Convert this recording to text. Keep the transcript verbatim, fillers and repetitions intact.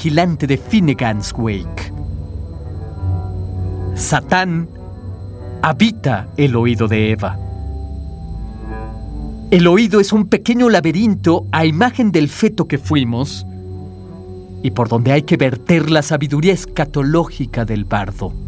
vigilante de Finnegan's Wake. Satán habita el oído de Eva. El oído es un pequeño laberinto a imagen del feto que fuimos y por donde hay que verter la sabiduría escatológica del bardo.